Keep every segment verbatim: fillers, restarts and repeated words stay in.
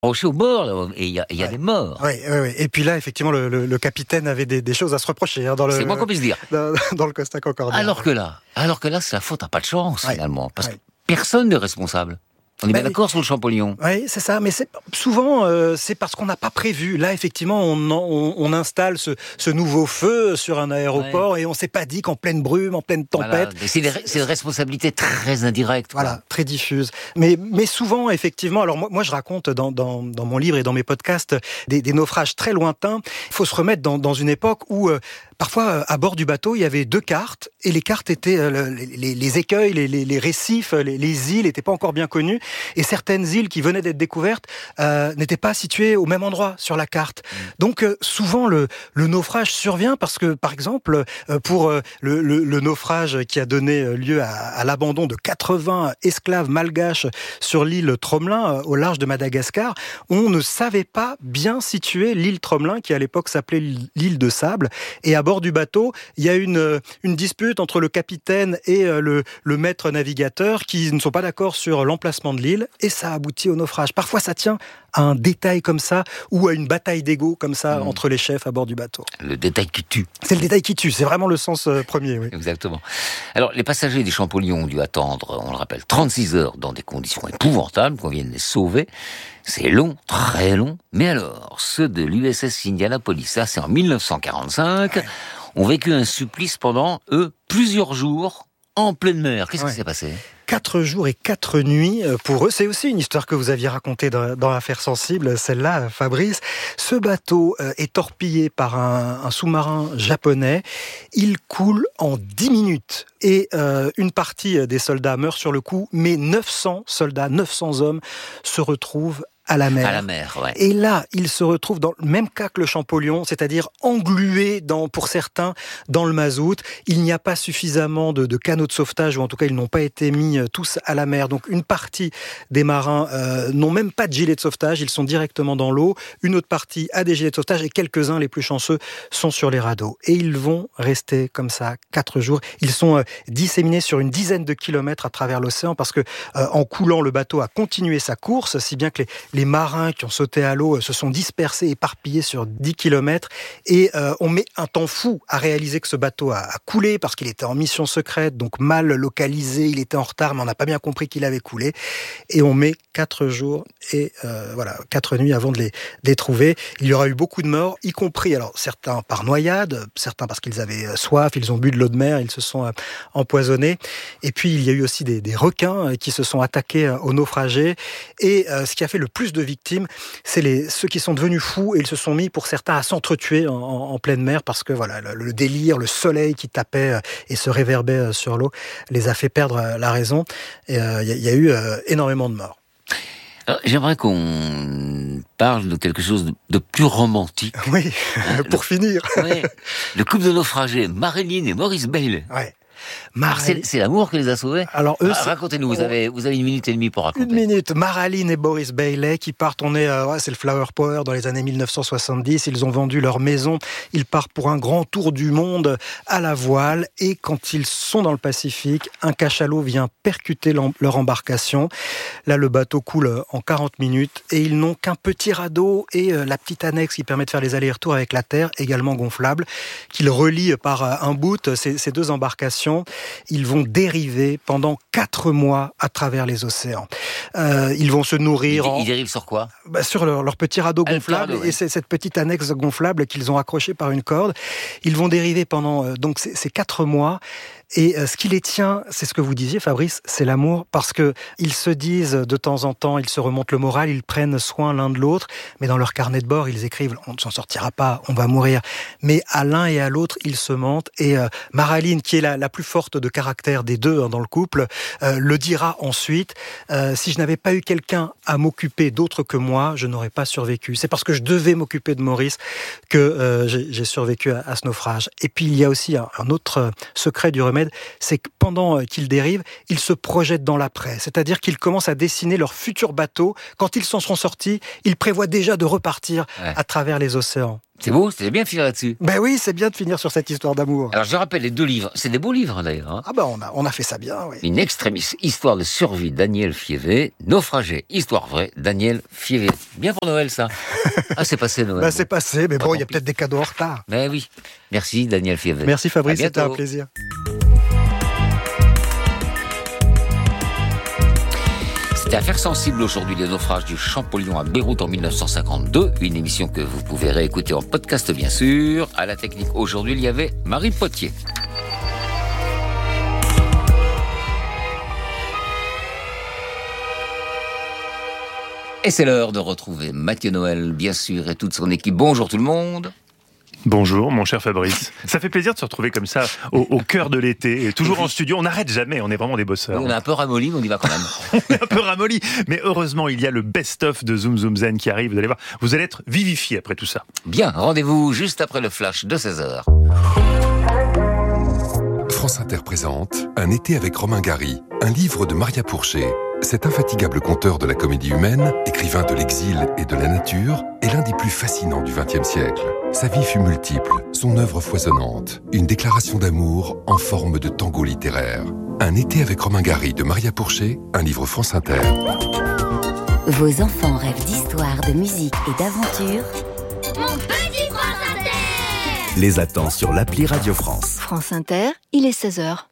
Rocher au bord, là, et il y a, y a ouais. des morts. Oui, oui, oui. Et puis là, effectivement, le, le, le capitaine avait des, des choses à se reprocher hein, dans le. C'est moins qu'on puisse dire. Dans, dans le Costa Concordia. Alors que là, alors que là, c'est la faute à pas de chance ouais. finalement, parce ouais. que personne n'est responsable. On est Ben, bien d'accord sur le Champollion. Oui, c'est ça. Mais c'est, souvent, euh, c'est parce qu'on n'a pas prévu. Là, effectivement, on, on, on installe ce, ce nouveau feu sur un aéroport ouais. et on s'est pas dit qu'en pleine brume, en pleine tempête. Voilà. C'est, des, c'est une responsabilité très indirecte. Voilà, quoi. Très diffuse. Mais, mais souvent, effectivement, alors moi, moi je raconte dans, dans, dans mon livre et dans mes podcasts des, des naufrages très lointains. Il faut se remettre dans, dans une époque où euh, parfois, à bord du bateau, il y avait deux cartes et les cartes étaient euh, les, les, les écueils, les, les, les récifs, les, les îles n'étaient pas encore bien connues. Et certaines îles qui venaient d'être découvertes euh, n'étaient pas situées au même endroit sur la carte. Mmh. Donc euh, souvent le, le naufrage survient parce que, par exemple, euh, pour euh, le, le, le naufrage qui a donné lieu à, à l'abandon de quatre-vingts esclaves malgaches sur l'île Tromelin, euh, au large de Madagascar, on ne savait pas bien situer l'île Tromelin, qui à l'époque s'appelait l'île de Sable. Et à bord du bateau, il y a une, une dispute entre le capitaine et euh, le, le maître navigateur qui ne sont pas d'accord sur l'emplacement de l'île. Et ça aboutit au naufrage. Parfois, ça tient à un détail comme ça, ou à une bataille d'ego comme ça, mmh. entre les chefs à bord du bateau. Le détail qui tue. C'est le détail qui tue, c'est vraiment le sens euh, premier. Oui. Exactement. Alors, les passagers des Champollion ont dû attendre, on le rappelle, trente-six heures dans des conditions épouvantables, qu'on vienne les sauver. C'est long, très long. Mais alors, ceux de l'U S S Indianapolis, ça c'est en dix-neuf cent quarante-cinq, ouais. ont vécu un supplice pendant, eux, plusieurs jours en pleine mer. Qu'est-ce ouais. qui s'est passé ? Quatre jours et quatre nuits pour eux. C'est aussi une histoire que vous aviez racontée dans, dans Affaires sensibles, celle-là, Fabrice. Ce bateau est torpillé par un, un sous-marin japonais. Il coule en dix minutes. Et euh, une partie des soldats meurt sur le coup, mais neuf cents soldats, neuf cents hommes se retrouvent à la mer. À la mer, ouais. Et là, ils se retrouvent dans le même cas que le Champollion, c'est-à-dire englués, dans, pour certains, dans le mazout. Il n'y a pas suffisamment de, de canaux de sauvetage, ou en tout cas, ils n'ont pas été mis tous à la mer. Donc, une partie des marins euh, n'ont même pas de gilet de sauvetage, ils sont directement dans l'eau. Une autre partie a des gilets de sauvetage, et quelques-uns, les plus chanceux, sont sur les radeaux. Et ils vont rester comme ça quatre jours. Ils sont euh, disséminés sur une dizaine de kilomètres à travers l'océan, parce que euh, en coulant, le bateau a continué sa course, si bien que les, les marins qui ont sauté à l'eau se sont dispersés, éparpillés sur dix kilomètres, et euh, on met un temps fou à réaliser que ce bateau a, a coulé parce qu'il était en mission secrète, donc mal localisé, il était en retard, mais on n'a pas bien compris qu'il avait coulé, et on met quatre jours et euh, voilà quatre nuits avant de les, de les trouver. Il y aura eu beaucoup de morts, y compris alors certains par noyade, certains parce qu'ils avaient soif, ils ont bu de l'eau de mer, ils se sont euh, empoisonnés, et puis il y a eu aussi des, des requins qui se sont attaqués aux naufragés, et euh, ce qui a fait le plus de victimes, c'est les, ceux qui sont devenus fous, et ils se sont mis pour certains à s'entretuer en, en, en pleine mer, parce que voilà, le, le délire, le soleil qui tapait et se réverbait sur l'eau les a fait perdre la raison. Il euh, y, y a eu euh, énormément de morts. Alors, j'aimerais qu'on parle de quelque chose de, de plus romantique. Oui, hein, pour le, finir. Oui, le couple de naufragés, Marilyn et Maurice Bailey. Ouais. C'est, c'est l'amour qui les a sauvés. Alors eux, ah, racontez-nous, vous avez, vous avez une minute et demie pour raconter. Une minute. Marilyn et Boris Bailey qui partent, on est, euh, ouais, c'est le Flower Power dans les années dix-neuf cent soixante-dix. Ils ont vendu leur maison. Ils partent pour un grand tour du monde à la voile. Et quand ils sont dans le Pacifique, un cachalot vient percuter leur embarcation. Là, le bateau coule en quarante minutes et ils n'ont qu'un petit radeau et euh, la petite annexe qui permet de faire les allers-retours avec la terre, également gonflable, qu'ils relient par euh, un bout ces, ces deux embarcations. Ils vont dériver pendant quatre mois à travers les océans. Euh, ils vont se nourrir... Ils, en... ils dérivent sur quoi ? bah, Sur leur, leur petit radeau ah, gonflable, radeau, ouais. et c'est cette petite annexe gonflable qu'ils ont accrochée par une corde. Ils vont dériver pendant euh, donc ces, ces quatre mois. Et euh, ce qui les tient, c'est ce que vous disiez, Fabrice, c'est l'amour, parce que ils se disent de temps en temps, ils se remontent le moral, ils prennent soin l'un de l'autre, mais dans leur carnet de bord, ils écrivent « on ne s'en sortira pas, on va mourir ». Mais à l'un et à l'autre, ils se mentent. Et euh, Marilyn, qui est la, la plus forte de caractère des deux hein, dans le couple, euh, le dira ensuite euh, « si je n'avais pas eu quelqu'un à m'occuper d'autre que moi, je n'aurais pas survécu. C'est parce que je devais m'occuper de Maurice que euh, j'ai, j'ai survécu à, à ce naufrage ». Et puis, il y a aussi un, un autre secret du remède, c'est que pendant qu'ils dérivent, ils se projettent dans l'après. C'est-à-dire qu'ils commencent à dessiner leur futur bateau. Quand ils s'en seront sortis, ils prévoient déjà de repartir ouais. à travers les océans. C'est beau, c'est bien de finir là-dessus. Ben oui, c'est bien de finir sur cette histoire d'amour. Alors je rappelle les deux livres, c'est des beaux livres d'ailleurs. Hein. Ah ben on a, on a fait ça bien, oui. Une extremis, histoire de survie, Daniel Fievé. Naufragé, histoire vraie, Daniel Fievé. Bien pour Noël ça. Ah c'est passé Noël. Ben c'est passé, mais Pas bon, il y a tant peut-être des cadeaux en retard. Mais oui, merci Daniel Fievé. Merci Fabrice, À c'était un bientôt. plaisir. C'était Affaire sensible aujourd'hui, les naufrages du Champollion à Beyrouth en dix-neuf cent cinquante-deux. Une émission que vous pouvez réécouter en podcast bien sûr. À la technique aujourd'hui, il y avait Marie Potier. Et c'est l'heure de retrouver Mathieu Noël, bien sûr, et toute son équipe. Bonjour tout le monde. Bonjour mon cher Fabrice. Ça fait plaisir de se retrouver comme ça au, au cœur de l'été, et toujours en studio. On n'arrête jamais, on est vraiment des bosseurs. On est un peu ramolli, mais on y va quand même. On est un peu ramolli, mais heureusement il y a le best-of de Zoom Zoom Zen qui arrive. Vous allez voir, vous allez être vivifié après tout ça. Bien, rendez-vous juste après le flash de seize heures. France Inter présente Un été avec Romain Gary, un livre de Maria Pourchet. Cet infatigable conteur de la comédie humaine, écrivain de l'exil et de la nature, est l'un des plus fascinants du vingtième siècle. Sa vie fut multiple, son œuvre foisonnante, une déclaration d'amour en forme de tango littéraire. Un été avec Romain Gary de Maria Pourchet, un livre France Inter. Vos enfants rêvent d'histoire, de musique et d'aventure. Mon petit France Inter! Les attend sur l'appli Radio France. France Inter, il est seize heures.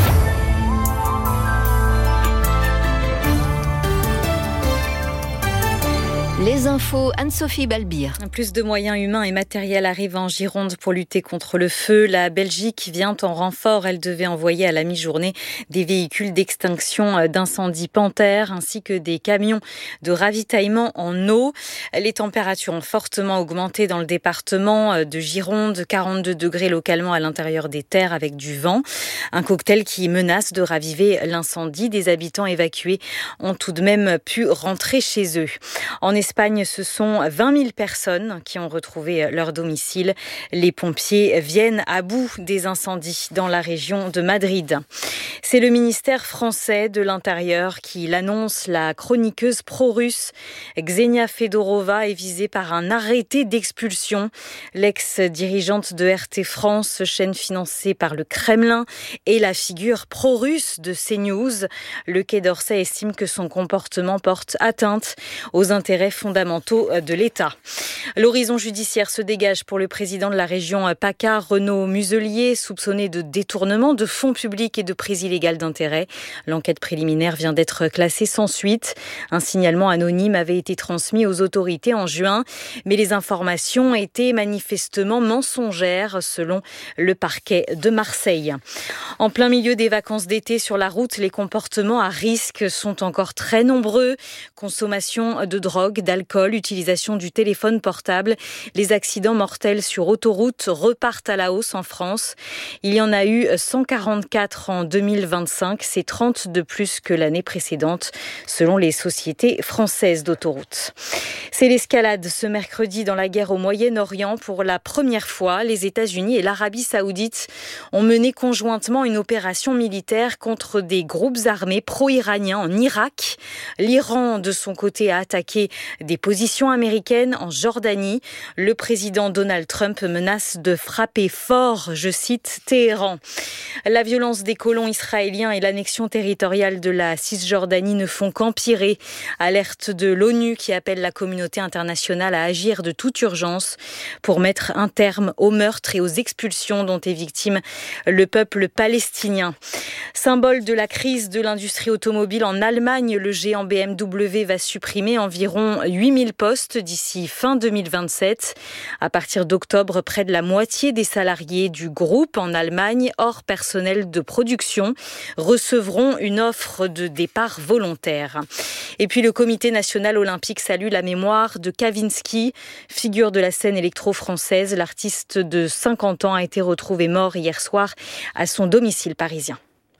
Les infos, Anne-Sophie Balbir. Plus de moyens humains et matériels arrivent en Gironde pour lutter contre le feu. La Belgique vient en renfort. Elle devait envoyer à la mi-journée des véhicules d'extinction d'incendie Panthère ainsi que des camions de ravitaillement en eau. Les températures ont fortement augmenté dans le département de Gironde, quarante-deux degrés localement à l'intérieur des terres avec du vent. Un cocktail qui menace de raviver l'incendie. Des habitants évacués ont tout de même pu rentrer chez eux. En Espagne, ce sont vingt mille personnes qui ont retrouvé leur domicile. Les pompiers viennent à bout des incendies dans la région de Madrid. C'est le ministère français de l'Intérieur qui l'annonce. La chroniqueuse pro-russe Ksenia Fedorova est visée par un arrêté d'expulsion. L'ex-dirigeante de R T France, chaîne financée par le Kremlin, est la figure pro-russe de CNews. Le Quai d'Orsay estime que son comportement porte atteinte aux intérêts fondamentaux de l'État. L'horizon judiciaire se dégage pour le président de la région PACA, Renaud Muselier, soupçonné de détournement de fonds publics et de prise illégale d'intérêt. L'enquête préliminaire vient d'être classée sans suite. Un signalement anonyme avait été transmis aux autorités en juin, mais les informations étaient manifestement mensongères, selon le parquet de Marseille. En plein milieu des vacances d'été sur la route, les comportements à risque sont encore très nombreux. Consommation de drogue, d'alcool, utilisation du téléphone portable. Les accidents mortels sur autoroute repartent à la hausse en France. Il y en a eu cent quarante-quatre en deux mille vingt-cinq. C'est trente de plus que l'année précédente, selon les sociétés françaises d'autoroutes. C'est l'escalade ce mercredi dans la guerre au Moyen-Orient. Pour la première fois, les États-Unis et l'Arabie Saoudite ont mené conjointement une opération militaire contre des groupes armés pro-iraniens en Irak. L'Iran, de son côté, a attaqué des positions américaines en Jordanie. Le président Donald Trump menace de frapper fort, je cite, Téhéran. La violence des colons israéliens et l'annexion territoriale de la Cisjordanie ne font qu'empirer. Alerte de l'ONU qui appelle la communauté internationale à agir de toute urgence pour mettre un terme aux meurtres et aux expulsions dont est victime le peuple palestinien. Symbole de la crise de l'industrie automobile en Allemagne, le géant B M W va supprimer environ huit mille postes d'ici fin deux mille vingt-sept. À partir d'octobre, près de la moitié des salariés du groupe en Allemagne, hors personnel de production, recevront une offre de départ volontaire. Et puis le Comité national olympique salue la mémoire de Kavinsky, figure de la scène électro-française. L'artiste de cinquante ans a été retrouvé mort hier soir à son domicile parisien.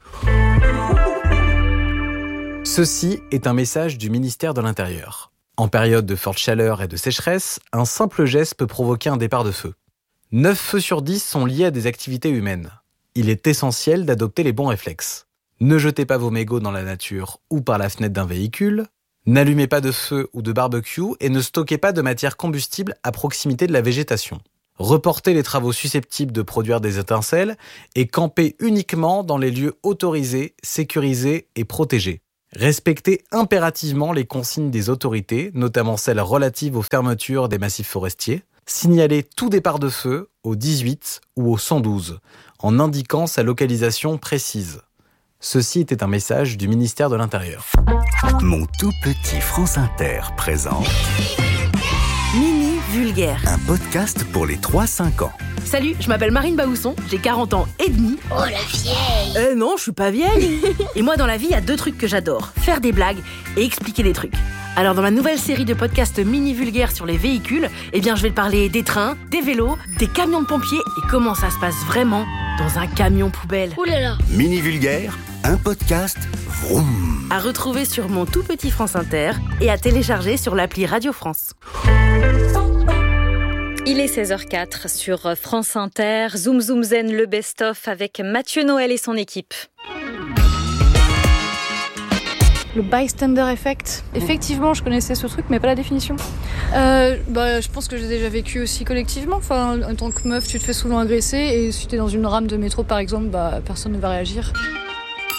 Ceci est un message du ministère de l'Intérieur. En période de forte chaleur et de sécheresse, un simple geste peut provoquer un départ de feu. neuf feux sur dix sont liés à des activités humaines. Il est essentiel d'adopter les bons réflexes. Ne jetez pas vos mégots dans la nature ou par la fenêtre d'un véhicule. N'allumez pas de feu ou de barbecue et ne stockez pas de matière combustible à proximité de la végétation. reporter les travaux susceptibles de produire des étincelles et camper uniquement dans les lieux autorisés, sécurisés et protégés. Respecter impérativement les consignes des autorités, notamment celles relatives aux fermetures des massifs forestiers. Signaler tout départ de feu au dix-huit ou au cent douze, en indiquant sa localisation précise. Ceci était un message du ministère de l'Intérieur. Mon tout petit France Inter présente Mini Vulgaire, un podcast pour les trois cinq ans. Salut, je m'appelle Marine Baousson, j'ai quarante ans et demi. Oh la vieille. Euh non, je suis pas vieille. Et moi dans la vie, il y a deux trucs que j'adore, faire des blagues et expliquer des trucs. Alors dans ma nouvelle série de podcasts Mini Vulgaire sur les véhicules, eh bien je vais te parler des trains, des vélos, des camions de pompiers et comment ça se passe vraiment dans un camion poubelle. Ouh là là. Mini Vulgaire, un podcast vroom. À retrouver sur mon tout petit France Inter et à télécharger sur l'appli Radio France. Il est seize heures quatre sur France Inter. Zoom Zoom Zen, le best-of avec Mathieu Noël et son équipe. Le bystander effect. Effectivement, je connaissais ce truc, mais pas la définition. Euh, bah, je pense que j'ai déjà vécu aussi collectivement. Enfin, en tant que meuf, tu te fais souvent agresser et si t'es dans une rame de métro, par exemple, bah, personne ne va réagir.